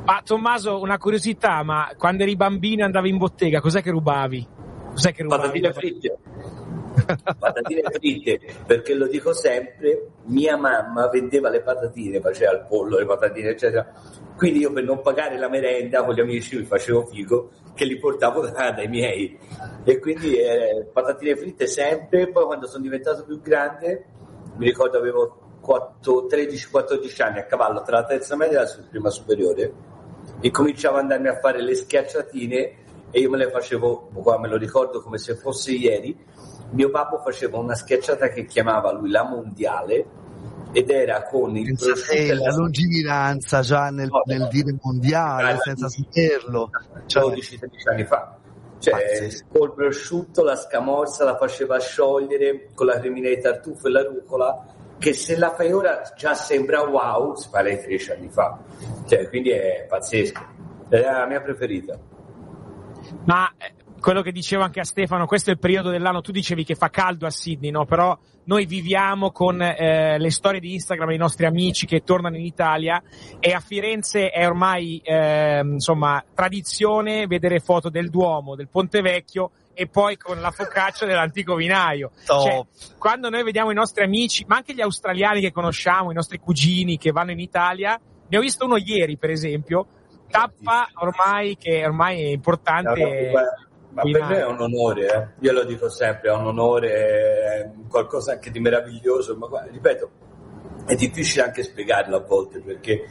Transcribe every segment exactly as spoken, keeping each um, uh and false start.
Ma Tommaso, una curiosità, ma quando eri bambino e andavi in bottega, cos'è che rubavi? Cos'è che rubavi? Patatine fritte. Patatine fritte, perché lo dico sempre, mia mamma vendeva le patatine, faceva il pollo, le patatine eccetera, quindi io per non pagare la merenda con gli amici mi facevo figo che li portavo da, dai miei, e quindi eh, patatine fritte sempre. Poi quando sono diventato più grande, mi ricordo avevo tredici quattordici anni, a cavallo tra la terza media e la prima superiore, e cominciavo ad andarmi a fare le schiacciatine, e io me le facevo, qua me lo ricordo come se fosse ieri. Mio babbo faceva una schiacciata che chiamava lui la mondiale, ed era con il prosciutto, la lungimiranza già nel, no, nel dire mondiale, no, senza saperlo, cioè dodici tredici anni fa, cioè pazzesco. Col prosciutto, la scamorza la faceva sciogliere con la cremina di tartufo e la rucola, che se la fai ora già sembra wow, si parla di tredici anni fa, cioè, quindi è pazzesco, è la mia preferita. Ma quello che dicevo anche a Stefano, questo è il periodo dell'anno, tu dicevi che fa caldo a Sydney, no? Però noi viviamo con eh, le storie di Instagram dei nostri amici che tornano in Italia, e a Firenze è ormai eh, insomma tradizione vedere foto del Duomo, del Ponte Vecchio, e poi con la focaccia dell'antico vinaio. Cioè, quando noi vediamo i nostri amici, ma anche gli australiani che conosciamo, i nostri cugini che vanno in Italia, ne ho visto uno ieri per esempio, tappa ormai, che ormai è importante. Ma per me è un onore, eh. Io lo dico sempre, è un onore, è qualcosa anche di meraviglioso, ma guarda, ripeto, è difficile anche spiegarlo a volte, perché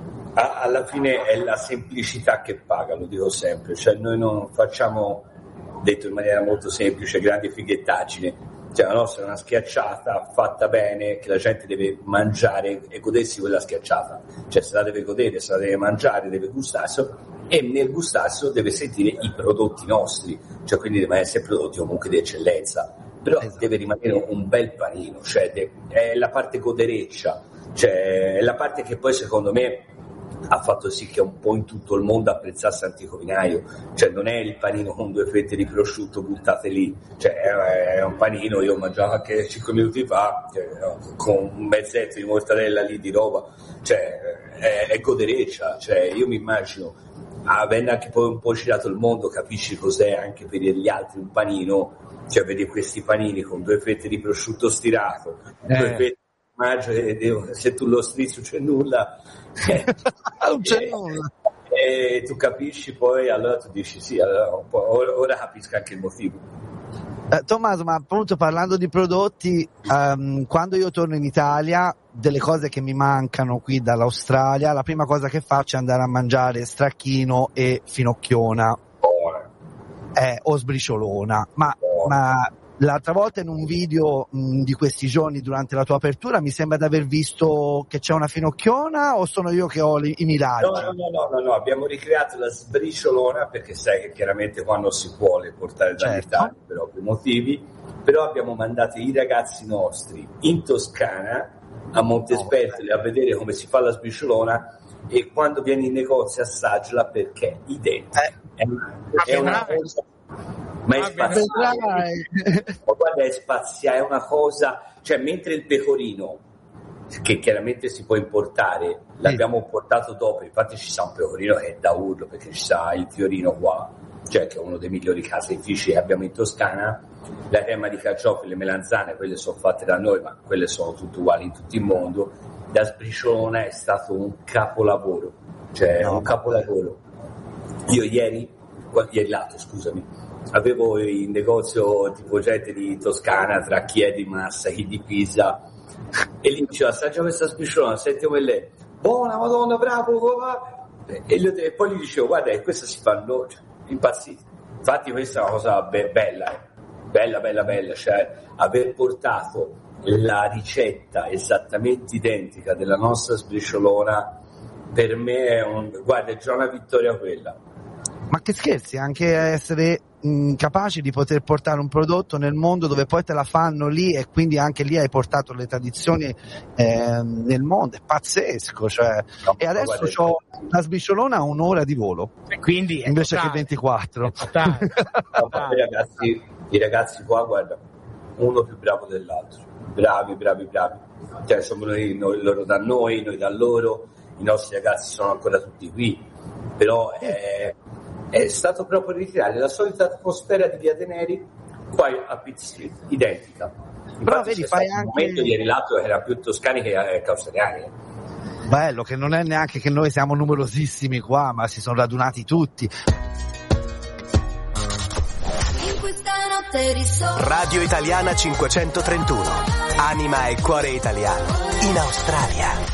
a, alla fine è la semplicità che paga, lo dico sempre, cioè noi non facciamo, detto in maniera molto semplice, grandi fighettaggini, cioè la nostra è una schiacciata fatta bene, che la gente deve mangiare e godersi quella schiacciata, cioè se la deve godere, se la deve mangiare, deve gustarselo, e nel gustarselo deve sentire i prodotti nostri, cioè quindi devono essere prodotti comunque di eccellenza, però esatto. Deve rimanere un bel panino, cioè è la parte godereccia, cioè è la parte che poi secondo me ha fatto sì che un po' in tutto il mondo apprezzasse Antico Vinaio, cioè non è il panino con due fette di prosciutto buttate lì, cioè è, è un panino, io ho mangiato anche cinque minuti fa, cioè, con un mezzetto di mortadella lì di roba, cioè è, è godereccia, cioè io mi immagino, avendo anche poi un po' girato il mondo, capisci cos'è anche per gli altri un panino, cioè vedi questi panini con due fette di prosciutto stirato, eh. due fette di formaggio, e se tu lo strizzi non c'è nulla, eh, non c'è e, nulla, e tu capisci, poi allora tu dici sì, allora un po', ora, ora capisco anche il motivo. Eh, Tommaso, ma appunto parlando di prodotti, um, quando io torno in Italia, delle cose che mi mancano qui dall'Australia, la prima cosa che faccio è andare a mangiare stracchino e finocchiona, eh, o sbriciolona, ma, ma l'altra volta in un video mh, di questi giorni durante la tua apertura mi sembra di aver visto che c'è una finocchiona, o sono io che ho li, i miraggi? No, no, no, no, no, no, abbiamo ricreato la sbriciolona, perché sai che chiaramente qua non si può portare dall'Italia, certo, per ovvi motivi, però abbiamo mandato i ragazzi nostri in Toscana, a Montespertole, a vedere come si fa la sbriciolona, e quando vieni in negozio assaggiala, perché è identica, è, è una cosa, ma è spaziale, guarda, è spaziale, è una cosa, cioè mentre il pecorino, che chiaramente si può importare, l'abbiamo portato dopo, infatti ci sta un pecorino che è da urlo, perché ci sta il fiorino qua, cioè che è uno dei migliori caseifici che abbiamo in Toscana, la crema di carciofi, le melanzane, quelle sono fatte da noi, ma quelle sono tutte uguali in tutto il mondo. La sbriciolona è stato un capolavoro, cioè no, un capolavoro. Io ieri, ieri l'altro, scusami, avevo in negozio tipo gente di Toscana, tra chi è di Massa, chi di Pisa, e lì diceva assaggia questa sbriciolona, senti come lei, buona, madonna, bravo, e, e poi gli dicevo guarda, questa si fa, no, cioè, impazzito. Infatti questa è una cosa be- bella, eh. bella, bella, bella, cioè aver portato la ricetta esattamente identica della nostra sbriciolona, per me è un, guarda, è già una vittoria quella. Ma che scherzi, anche essere mh, capaci di poter portare un prodotto nel mondo dove poi te la fanno lì, e quindi anche lì hai portato le tradizioni eh, nel mondo, è pazzesco, cioè. No, e adesso c'ho la sbriciolona a un'ora di volo, e quindi invece totale, che ventiquattro. No, i ragazzi, i ragazzi qua, guarda, uno più bravo dell'altro, bravi, bravi, bravi, cioè siamo noi, noi, loro da noi, noi da loro, i nostri ragazzi sono ancora tutti qui, però è, è stato proprio ritirare la solita atmosfera di Via De Neri qua a Pitt Street, identica. Infatti, però vedi, fai anche un momento ieri l'altro era più toscani che causseriani. Bello, che non è neanche che noi siamo numerosissimi qua, ma si sono radunati tutti. Radio Italiana cinquecentotrentuno, anima e cuore italiano in Australia.